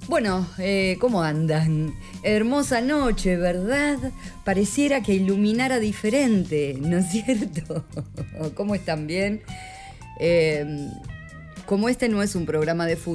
Bueno, ¿cómo andan? Hermosa noche, ¿verdad? Pareciera que iluminara diferente, ¿no es cierto? ¿Cómo están bien? Como este no es un programa de fútbol,